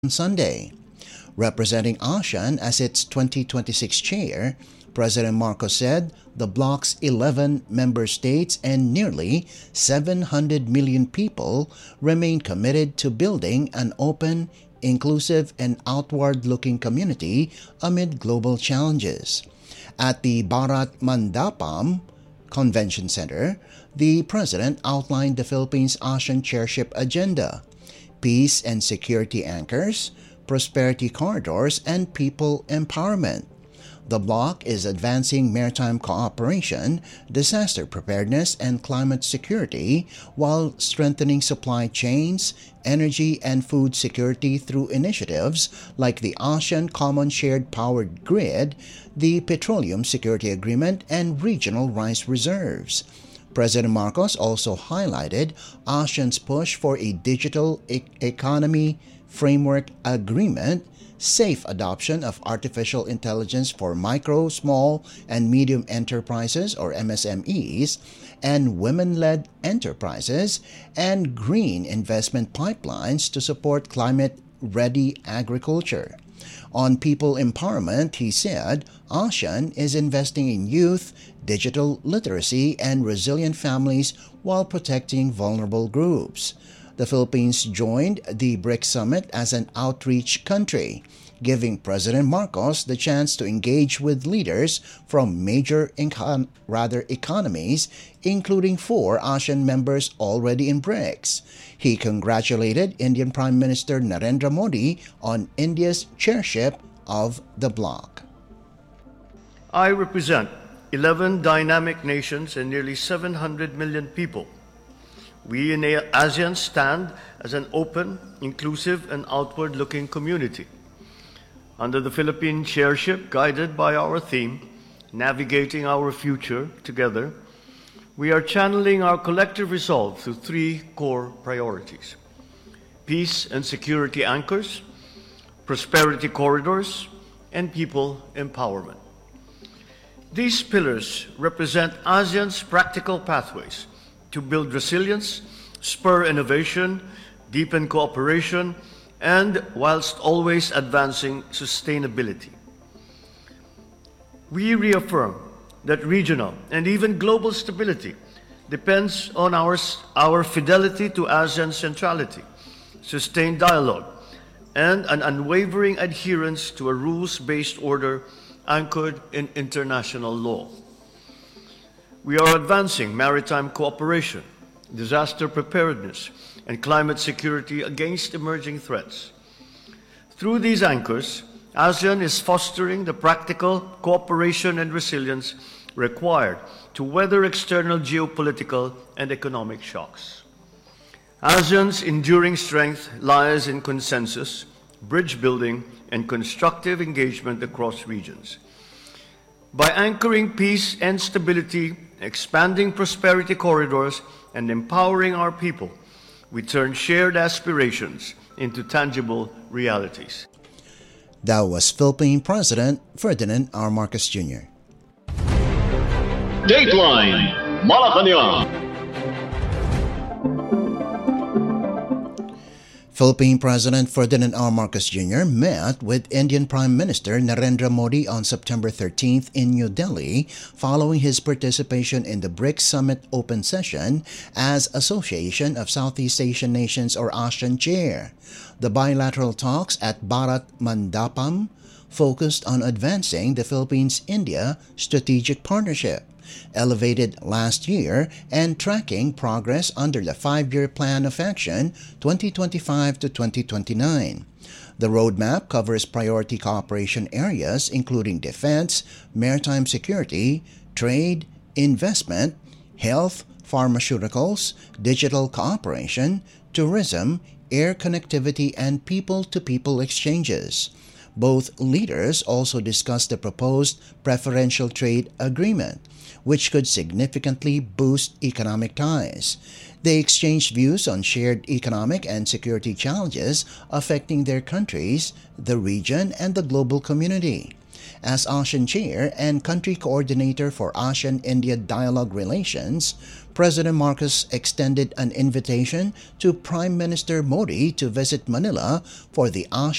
Sunday. Representing ASEAN as its 2026 chair, President Marcos said the bloc's 11 member states and nearly 700 million people remain committed to building an open, inclusive, and outward-looking community amid global challenges. At the Bharat Mandapam Convention Center, the President outlined the Philippines' ASEAN chairship agenda: peace and security anchors, prosperity corridors, and people empowerment. The bloc is advancing maritime cooperation, disaster preparedness, and climate security while strengthening supply chains, energy, and food security through initiatives like the ASEAN Common Shared Powered Grid, the Petroleum Security Agreement, and regional rice reserves. President Marcos also highlighted ASEAN's push for a digital economy framework agreement, safe adoption of artificial intelligence for micro, small, and medium enterprises or MSMEs, and women-led enterprises, and green investment pipelines to support climate-ready agriculture. On people empowerment, he said, ASEAN is investing in youth, digital literacy, and resilient families while protecting vulnerable groups. The Philippines joined the BRICS Summit as an outreach country, giving President Marcos the chance to engage with leaders from major economies, including 4 ASEAN members already in BRICS. He congratulated Indian Prime Minister Narendra Modi on India's chairship of the bloc. I represent 11 dynamic nations and nearly 700 million people. We in ASEAN stand as an open, inclusive, and outward-looking community. Under the Philippine chairship, guided by our theme, Navigating Our Future Together, we are channeling our collective resolve through 3 core priorities: peace and security anchors, prosperity corridors, and people empowerment. These pillars represent ASEAN's practical pathways to build resilience, spur innovation, deepen cooperation, and whilst always advancing sustainability. We reaffirm that regional and even global stability depends on our fidelity to ASEAN centrality, sustained dialogue, and an unwavering adherence to a rules-based order anchored in international law. We are advancing maritime cooperation, disaster preparedness, and climate security against emerging threats. Through these anchors, ASEAN is fostering the practical cooperation and resilience required to weather external geopolitical and economic shocks. ASEAN's enduring strength lies in consensus, bridge building, and constructive engagement across regions. By anchoring peace and stability, expanding prosperity corridors, and empowering our people, we turn shared aspirations into tangible realities. That was Philippine President Ferdinand R. Marcos Jr. Dateline Malacanang. Philippine President Ferdinand R. Marcos Jr. met with Indian Prime Minister Narendra Modi on September 13th in New Delhi following his participation in the BRICS Summit Open Session as Association of Southeast Asian Nations or ASEAN chair. The bilateral talks at Bharat Mandapam focused on advancing the Philippines-India strategic partnership, elevated last year, and tracking progress under the 5-year Plan of Action 2025 to 2029. The roadmap covers priority cooperation areas including defense, maritime security, trade, investment, health, pharmaceuticals, digital cooperation, tourism, air connectivity, and people-to-people exchanges. Both leaders also discussed the proposed preferential trade agreement, which could significantly boost economic ties. They exchanged views on shared economic and security challenges affecting their countries, the region, and the global community. As ASEAN Chair and Country Coordinator for ASEAN-India Dialogue Relations, President Marcos extended an invitation to Prime Minister Modi to visit Manila for the ASEAN